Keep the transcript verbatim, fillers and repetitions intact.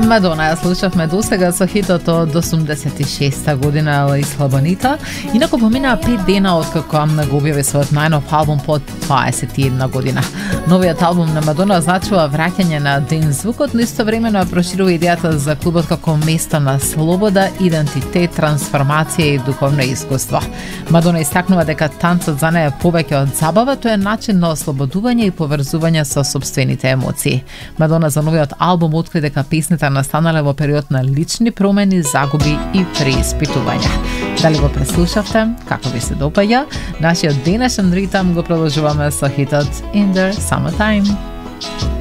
Мадона ја слушавме досега со хитот од осумдесет и шеста година Лаис Слабонита. Инаку поминаа пет дена откако го објави својот најнов албум под дваесет и една година. Новиот албум на Мадона означува враќање на ден звукот, но истовремено проширува идејата за клубот како место на слобода, идентитет, трансформација и духовно искуство. Мадона истакнува дека танцот за неја повеќе од забава, тоа е начин на ослободување и поврзување со сопствените емоции. Мадона за новиот албум откри дека песните настанале во период на лични промени, загуби и преиспитувања. Дали го преслушавте? Како ви се допаѓа? Нашиот денешен ритам го продолжуваме со хитот In the Summertime.